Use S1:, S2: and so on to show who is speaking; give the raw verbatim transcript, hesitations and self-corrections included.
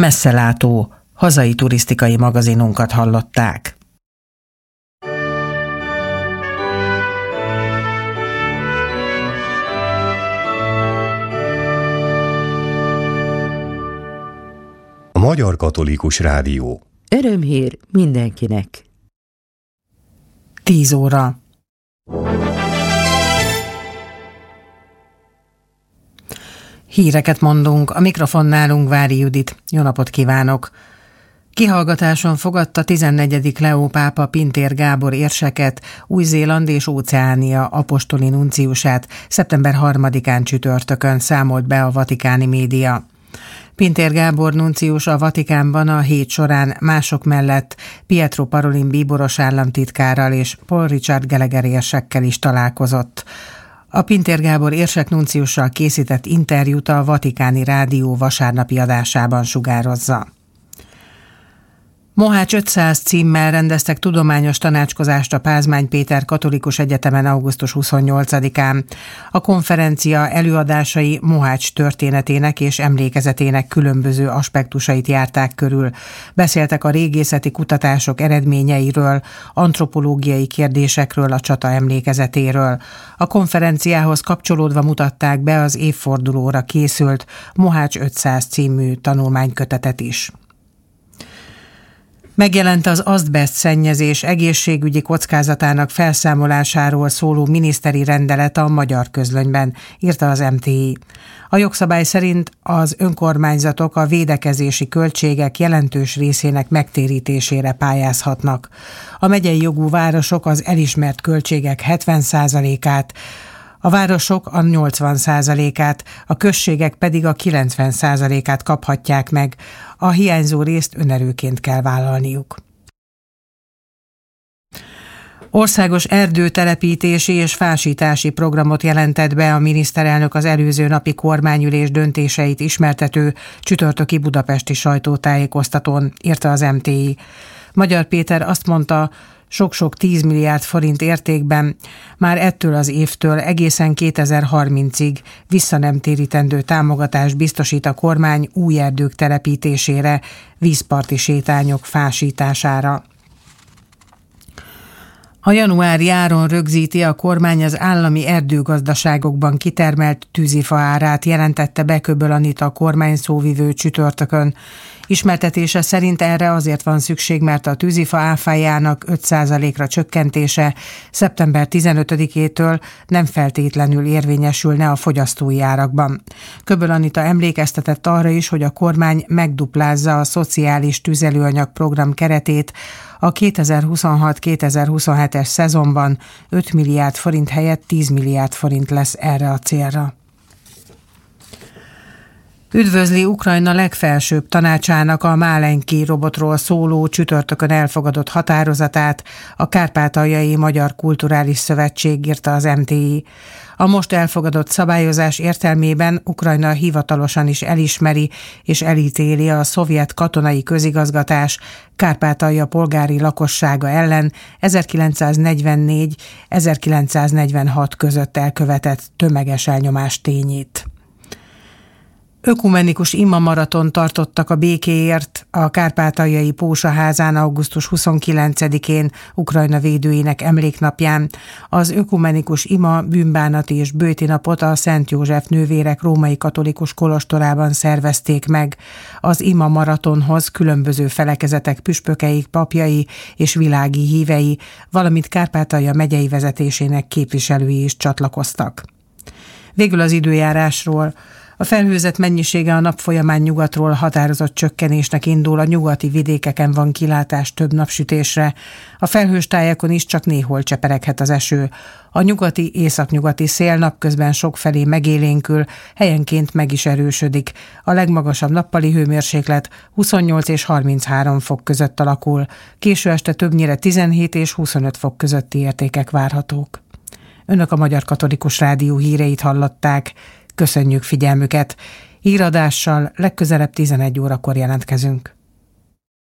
S1: Messzelátó, hazai turisztikai magazinunkat hallották.
S2: A Magyar Katolikus Rádió.
S3: Örömhír mindenkinek.
S1: Tíz óra. Híreket mondunk, a mikrofonnál Ungvári Judit. Jó napot kívánok! Kihallgatáson fogadta tizennegyedik Leó pápa Pintér Gábor érseket, Új-Zéland és Óceánia apostoli nunciusát szeptember harmadikán csütörtökön, számolt be a vatikáni média. Pintér Gábor nuncius a Vatikánban a hét során mások mellett Pietro Parolin bíboros államtitkárral és Paul Richard Gallagher érsekkel is találkozott. A Pintér Gábor érsek nunciussal készített interjút a Vatikáni Rádió vasárnapi adásában sugározza. Mohács ötszáz címmel rendeztek tudományos tanácskozást a Pázmány Péter Katolikus Egyetemen augusztus huszonnyolcadikán. A konferencia előadásai Mohács történetének és emlékezetének különböző aspektusait járták körül. Beszéltek a régészeti kutatások eredményeiről, antropológiai kérdésekről, a csata emlékezetéről. A konferenciához kapcsolódva mutatták be az évfordulóra készült Mohács ötszáz című tanulmánykötetet is. Megjelent az azbeszt szennyezés egészségügyi kockázatának felszámolásáról szóló miniszteri rendelet a Magyar Közlönyben, írta az em té i. A jogszabály szerint az önkormányzatok a védekezési költségek jelentős részének megtérítésére pályázhatnak. A megyei jogú városok az elismert költségek hetven százalékát, a városok a nyolcvan százalékát, a községek pedig a kilencven százalékát kaphatják meg. A hiányzó részt önerőként kell vállalniuk. Országos erdőtelepítési és fásítási programot jelentett be a miniszterelnök az előző napi kormányülés döntéseit ismertető csütörtöki budapesti sajtótájékoztatón, írta az em té i. Magyar Péter azt mondta, sok-sok tíz milliárd forint értékben már ettől az évtől egészen kétezer-harmincig visszanemtérítendő támogatást biztosít a kormány új erdők telepítésére, vízparti sétányok fásítására. A januári áron rögzíti a kormány az állami erdőgazdaságokban kitermelt tűzifa árát, jelentette be Köböl Anita kormány szóvivő csütörtökön. Ismertetése szerint erre azért van szükség, mert a tűzifa áfájának öt százalékra csökkentése szeptember tizenötödikétől nem feltétlenül érvényesülne a fogyasztói árakban. Köböl Anita emlékeztetett arra is, hogy a kormány megduplázza a szociális tüzelőanyag program keretét, a kétezer-huszonhat kétezer-huszonhetes szezonban öt milliárd forint helyett tíz milliárd forint lesz erre a célra. Üdvözli Ukrajna legfelsőbb tanácsának a Málenki robotról szóló csütörtökön elfogadott határozatát a Kárpátaljai Magyar Kulturális Szövetség, írta az em té i. A most elfogadott szabályozás értelmében Ukrajna hivatalosan is elismeri és elítéli a szovjet katonai közigazgatás Kárpátalja polgári lakossága ellen ezerkilencszáznegyvennégy ezerkilencszáznegyvenhat között elkövetett tömeges elnyomás tényét. Ökumenikus imamaraton tartottak a békéért a Kárpátaljai Pósaházán augusztus huszonkilencedikén, Ukrajna védőinek emléknapján. Az ökumenikus ima bűnbánati és bőti napot a Szent József nővérek római katolikus kolostorában szervezték meg. Az ima maratonhoz különböző felekezetek püspökeik, papjai és világi hívei, valamint Kárpátalja megyei vezetésének képviselői is csatlakoztak. Végül az időjárásról. A felhőzet mennyisége a nap folyamán nyugatról határozott csökkenésnek indul, a nyugati vidékeken van kilátás több napsütésre. A felhős tájakon is csak néhol csepereghet az eső. A nyugati, északnyugati szél napközben sokfelé megélénkül, helyenként meg is erősödik. A legmagasabb nappali hőmérséklet huszonnyolc és harminchárom fok között alakul. Késő este többnyire tizenhét és huszonöt fok közötti értékek várhatók. Önök a Magyar Katolikus Rádió híreit hallották. Köszönjük figyelmüket! Híradással legközelebb tizenegy órakor jelentkezünk.